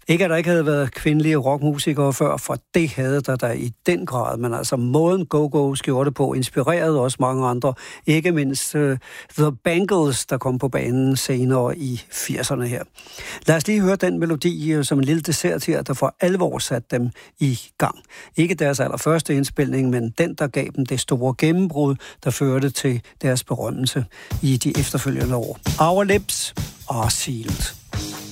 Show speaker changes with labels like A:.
A: Ikke at der ikke havde været kvindelige rockmusikere før, for det havde der i den grad. Men altså måden Go-Go's gjorde det på, inspirerede også mange andre. Ikke mindst The Bangles, der kom på banen senere i 80'erne her. Lad os lige høre den melodi som en lille dessert her, der for alvor satte dem i gang. Ikke deres allerførste indspilning, men den, der gav dem det store gennembrud, der førte til deres berømmelse i de efterfølgende år. Our lips are sealed.